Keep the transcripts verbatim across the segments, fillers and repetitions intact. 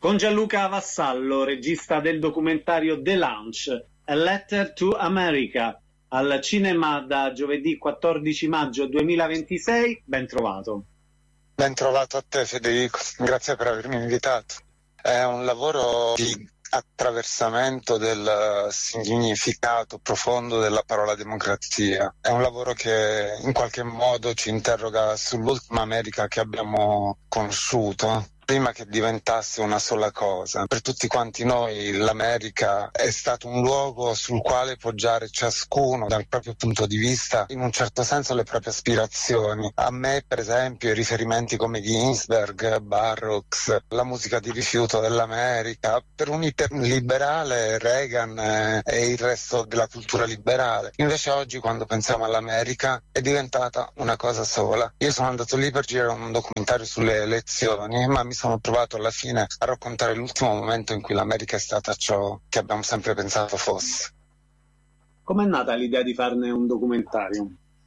Con Gianluca Vassallo, regista del documentario The Launch, A Letter to America, al cinema da giovedì quattordici maggio duemilaventisei. Ben trovato. Ben trovato a te, Federico, grazie per avermi invitato. È un lavoro di attraversamento del significato profondo della parola democrazia. È un lavoro che in qualche modo ci interroga sull'ultima America che abbiamo conosciuto, prima che diventasse una sola cosa. Per tutti quanti noi l'America è stato un luogo sul quale poggiare ciascuno dal proprio punto di vista, in un certo senso le proprie aspirazioni. A me, per esempio, i riferimenti come Ginsberg, Burroughs, la musica di rifiuto dell'America, per un iperliberale Reagan eh, e il resto della cultura liberale. Invece oggi, quando pensiamo all'America, è diventata una cosa sola. Io sono andato lì per girare un documentario sulle elezioni, ma mi sono trovato alla fine a raccontare l'ultimo momento in cui l'America è stata ciò che abbiamo sempre pensato fosse. Com'è nata l'idea di farne un documentario?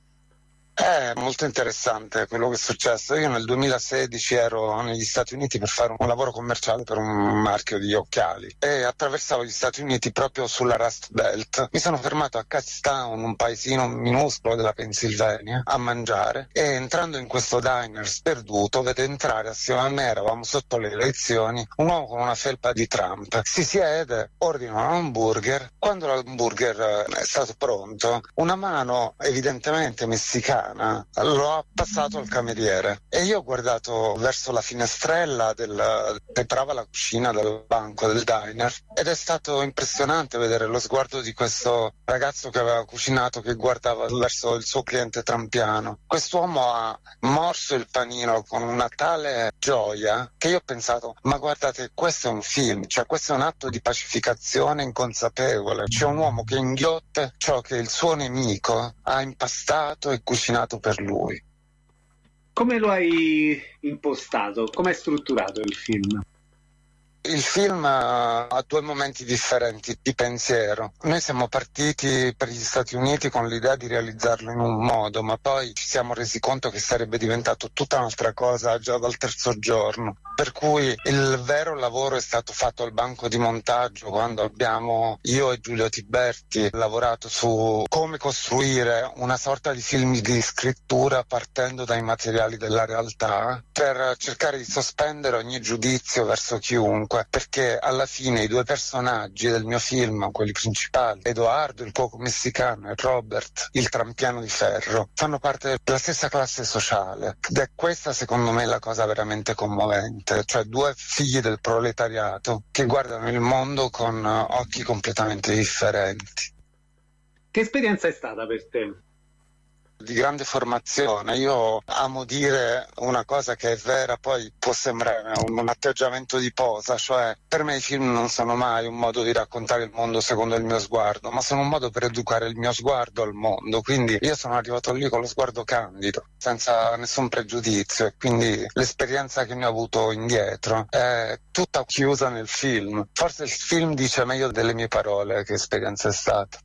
È molto interessante quello che è successo. Io nel duemilasedici ero negli Stati Uniti per fare un lavoro commerciale per un marchio di occhiali e attraversavo gli Stati Uniti proprio sulla Rust Belt. Mi sono fermato a Cattstown, un paesino minuscolo della Pennsylvania, a mangiare, e entrando in questo diner sperduto vedo entrare assieme a me, eravamo sotto le elezioni, un uomo con una felpa di Trump. Si siede, ordina un hamburger. Quando l'hamburger è stato pronto, una mano evidentemente messicana lo ha passato al cameriere e io ho guardato verso la finestrella del, che trova la cucina del banco del diner, ed è stato impressionante vedere lo sguardo di questo ragazzo che aveva cucinato, che guardava verso il suo cliente trampiano. Quest'uomo ha morso il panino con una tale gioia che io ho pensato: ma guardate, questo è un film, cioè questo è un atto di pacificazione inconsapevole. C'è un uomo che inghiotte ciò che il suo nemico ha impastato e cucinato per lui. Come lo hai impostato? Come è strutturato il film? Il film ha due momenti differenti di pensiero. Noi siamo partiti per gli Stati Uniti con l'idea di realizzarlo in un modo, ma poi ci siamo resi conto che sarebbe diventato tutta un'altra cosa già dal terzo giorno. Per cui il vero lavoro è stato fatto al banco di montaggio, quando abbiamo, io e Giulio Tiberti, lavorato su come costruire una sorta di film di scrittura partendo dai materiali della realtà, per cercare di sospendere ogni giudizio verso chiunque, perché alla fine i due personaggi del mio film, quelli principali, Edoardo, il cuoco messicano, e Robert, il trampiano di ferro, fanno parte della stessa classe sociale, ed è questa secondo me la cosa veramente commovente. Cioè due figli del proletariato che guardano il mondo con occhi completamente differenti. Che esperienza è stata per te? Di grande formazione. Io amo dire una cosa che è vera, poi può sembrare un, un atteggiamento di posa, cioè per me i film non sono mai un modo di raccontare il mondo secondo il mio sguardo, ma sono un modo per educare il mio sguardo al mondo. Quindi io sono arrivato lì con lo sguardo candido, senza nessun pregiudizio, e quindi l'esperienza che ne ho avuto indietro è tutta chiusa nel film. Forse il film dice meglio delle mie parole che esperienza è stata.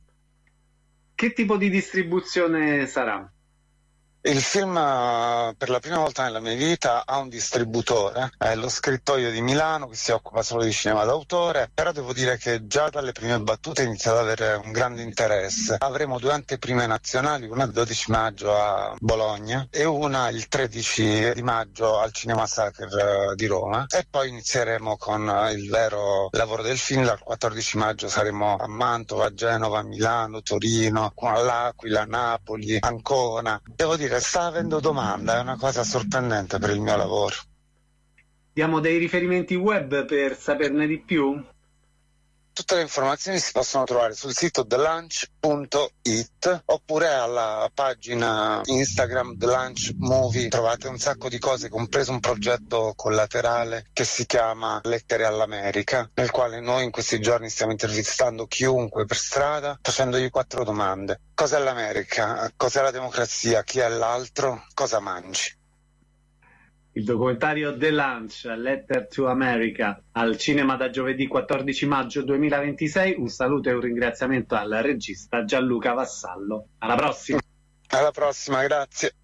Che tipo di distribuzione sarà? Il film, per la prima volta nella mia vita, ha un distributore, è lo Scrittoio di Milano, che si occupa solo di cinema d'autore, però devo dire che già dalle prime battute inizia ad avere un grande interesse. Avremo due anteprime nazionali, una il dodici maggio a Bologna e una il tredici di maggio al Cinema Sacher di Roma, e poi inizieremo con il vero lavoro del film. Dal quattordici maggio saremo a Mantova, Genova, Milano, Torino, all'Aquila, Napoli, Ancona. Devo dire, sta avendo domanda, è una cosa sorprendente per il mio lavoro. Diamo dei riferimenti web per saperne di più? Tutte le informazioni si possono trovare sul sito the lunch punto it oppure alla pagina Instagram The Lunch Movie. Trovate un sacco di cose, compreso un progetto collaterale che si chiama Lettere all'America, nel quale noi in questi giorni stiamo intervistando chiunque per strada, facendogli quattro domande: cos'è l'America? Cos'è la democrazia? Chi è l'altro? Cosa mangi? Il documentario The Launch, A Letter to America, al cinema da giovedì quattordici maggio duemilaventisei. Un saluto e un ringraziamento al regista Gianluca Vassallo. Alla prossima! Alla prossima, grazie!